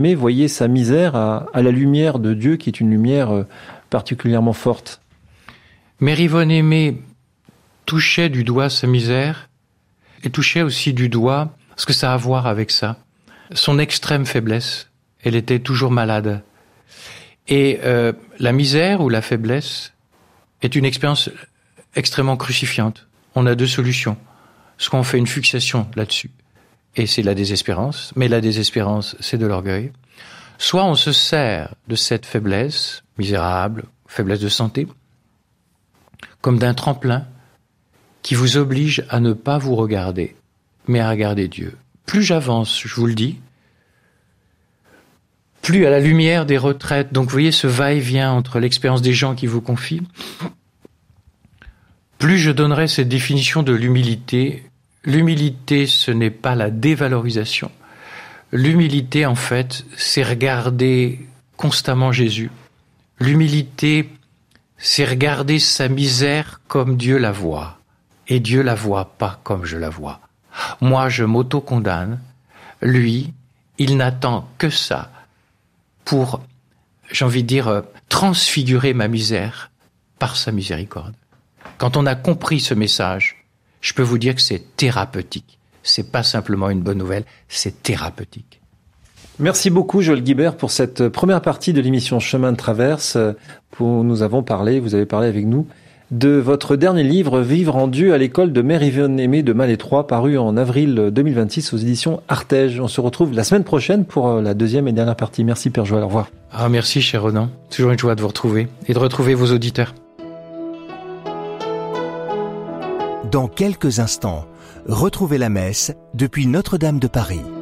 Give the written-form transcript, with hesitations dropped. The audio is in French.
Mais voyez sa misère à la lumière de Dieu, qui est une lumière particulièrement forte. Mère Yvonne Aimée touchait du doigt sa misère et touchait aussi du doigt ce que ça a à voir avec ça. Son extrême faiblesse. Elle était toujours malade. Et la misère ou la faiblesse est une expérience extrêmement crucifiante. On a deux solutions. Soit on fait une fixation là-dessus, et c'est la désespérance, mais la désespérance, c'est de l'orgueil. Soit on se sert de cette faiblesse, misérable, faiblesse de santé, comme d'un tremplin qui vous oblige à ne pas vous regarder, mais à regarder Dieu. Plus j'avance, je vous le dis, plus à la lumière des retraites, donc vous voyez ce va-et-vient entre l'expérience des gens qui vous confient, plus je donnerai cette définition de l'humilité. L'humilité, ce n'est pas la dévalorisation. L'humilité, en fait, c'est regarder constamment Jésus. L'humilité, c'est regarder sa misère comme Dieu la voit. Et Dieu la voit pas comme je la vois. Moi, je m'auto-condamne. Lui, il n'attend que ça pour, j'ai envie de dire, transfigurer ma misère par sa miséricorde. Quand on a compris ce message, je peux vous dire que c'est thérapeutique. C'est pas simplement une bonne nouvelle, c'est thérapeutique. Merci beaucoup Joël Guibert pour cette première partie de l'émission Chemin de Traverse. Nous avons parlé, vous avez parlé avec nous, de votre dernier livre, Vivre en Dieu à l'école de Mère Yvonne Aimée de Malétroit, paru en avril 2026 aux éditions Artege. On se retrouve la semaine prochaine pour la deuxième et dernière partie. Merci Père Joël, au revoir. Merci cher Ronan, toujours une joie de vous retrouver et de retrouver vos auditeurs. Dans quelques instants, retrouvez la messe depuis Notre-Dame de Paris.